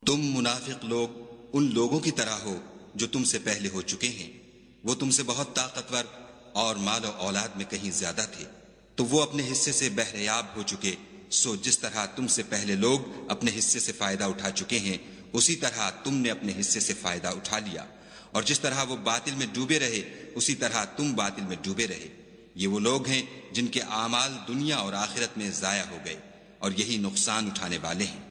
तुम मुनाफिक लोग उन लोगों की तरह हो जो तुमसे पहले हो चुके हैं। वो तुमसे बहुत ताकतवर और मालो औलाद में कहीं ज्यादा थे, तो वो अपने हिस्से से बहरयाब हो चुके। सो जिस तरह तुमसे पहले लोग अपने हिस्से से फायदा उठा चुके हैं, उसी तरह तुमने अपने हिस्से से फायदा उठा लिया। और जिस तरह वो बातिल में डूबे रहे, उसी तरह तुम बातिल में डूबे रहे। ये वो लोग हैं जिनके आमाल दुनिया और आखिरत में जाया हो गए, और यही नुकसान उठाने वाले हैं।